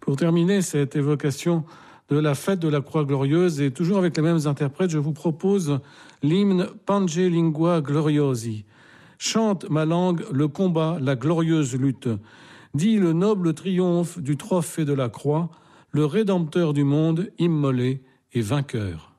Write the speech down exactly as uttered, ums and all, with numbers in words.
Pour terminer cette évocation de la fête de la Croix Glorieuse, et toujours avec les mêmes interprètes, je vous propose l'hymne Pange Lingua Gloriosi. Chante ma langue le combat, la glorieuse lutte. Dit le noble triomphe du trophée de la croix, le Rédempteur du monde, immolé et vainqueur.